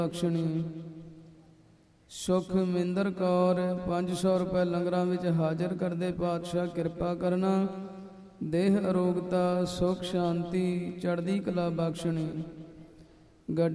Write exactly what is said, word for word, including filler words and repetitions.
ਬਖਸ਼ਣੀ। ਸੁਖ ਮਿੰਦਰ ਕੌਰ ਪੰਜ ਸੌ ਰੁਪਏ ਲੰਗਰਾਂ ਵਿੱਚ ਹਾਜ਼ਰ ਕਰਦੇ ਪਾਤਸ਼ਾਹ ਕਿਰਪਾ ਕਰਨਾ। ਦੇਹ ਅਰੋਗਤਾ ਸੁਖ ਸ਼ਾਂਤੀ ਚੜ੍ਹਦੀ ਕਲਾ ਬਖਸ਼ਣੀ।